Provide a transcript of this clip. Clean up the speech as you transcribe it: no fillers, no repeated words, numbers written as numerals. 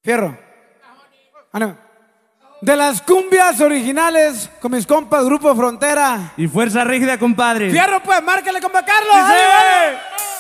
Fierro. Ánimo. De las cumbias originales con mis compas Grupo Frontera y Fuerza Rígida, compadre. Fierro, pues, márcale, compa Carlos. ¡Dice!